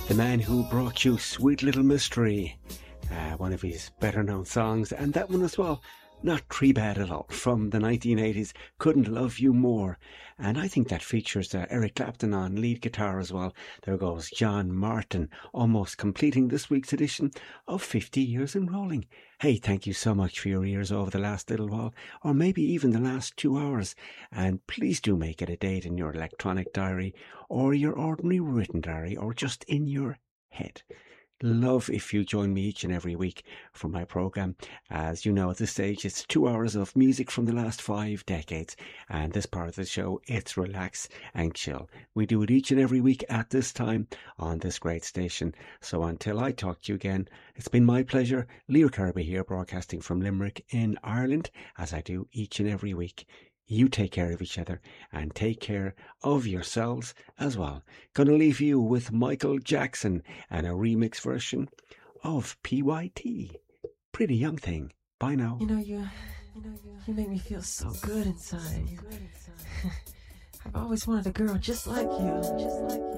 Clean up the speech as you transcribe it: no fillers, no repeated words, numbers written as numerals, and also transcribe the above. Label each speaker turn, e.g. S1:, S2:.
S1: The man who brought you Sweet Little Mystery, one of his better known songs, and that one as well, not too bad at all, from the 1980s, Couldn't Love You More. And I think that features Eric Clapton on lead guitar as well. There goes John Martin, almost completing this week's edition of 50 Years in Rolling. Hey, thank you so much for your ears over the last little while, or maybe even the last 2 hours. And please do make it a date in your electronic diary, or your ordinary written diary, or just in your head. Love if you join me each and every week for my programme. As you know, at this stage, it's 2 hours of music from the last 5 decades. And this part of the show, it's relax and chill. We do it each and every week at this time on this great station. So until I talk to you again, it's been my pleasure. Leo Kirby here, broadcasting from Limerick in Ireland, as I do each and every week. You take care of each other and take care of yourselves as well. Gonna leave you with Michael Jackson and a remix version of PYT. Pretty Young Thing. Bye now.
S2: You make me feel so good inside. I've always wanted a girl just like you.